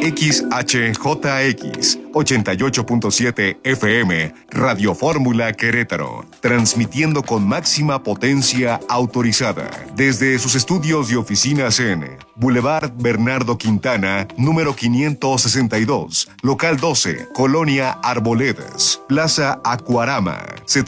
XHJX 88.7 FM, Radio Fórmula Querétaro, transmitiendo con máxima potencia autorizada desde sus estudios y oficinas en Boulevard Bernardo Quintana, número 562, local 12, Colonia Arboledas, Plaza Acuarama,